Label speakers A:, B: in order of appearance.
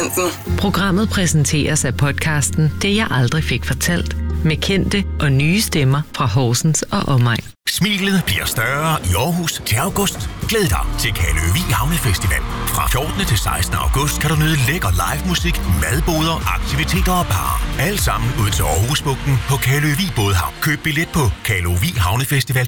A: Weekenden.
B: Programmet præsenteres af podcasten Det jeg aldrig fik fortalt, med kendte og nye stemmer fra Horsens og omegn.
C: Smilet bliver større i Aarhus til august. Glæd dig til Kaløvig Havnefestival. Fra 14. til 16. august kan du nyde lækker live musik, madboder, aktiviteter og bar. Alt sammen ud til Aarhusbugten på Kaløvig Bådhavn. Køb billet på kaløvighavnefestival.